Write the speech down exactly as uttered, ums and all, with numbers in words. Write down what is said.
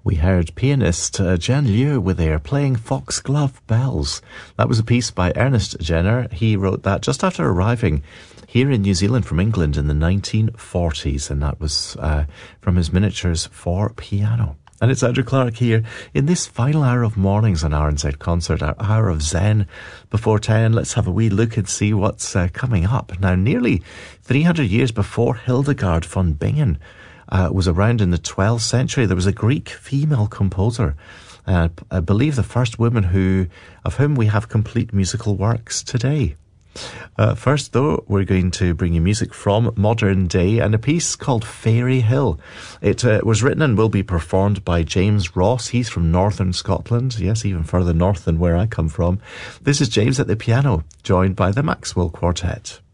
We heard pianist uh, Jen Liu with there playing Foxglove Bells. That was a piece by Ernest Jenner. He wrote that just after arriving here in New Zealand from England in the nineteen forties, and that was uh, from his miniatures for piano. And it's Andrew Clark here in this final hour of mornings on R N Z Concert, our hour of Zen before ten. Let's have a wee look and see what's uh, coming up. Now, nearly three hundred years before Hildegard von Bingen uh, was around in the twelfth century, there was a Greek female composer, uh, I believe the first woman who of whom we have complete musical works today. Uh, first, though, we're going to bring you music from modern day and a piece called Fairy Hill. It uh, was written and will be performed by James Ross. He's from northern Scotland. Yes, even further north than where I come from. This is James at the piano, joined by the Maxwell Quartet.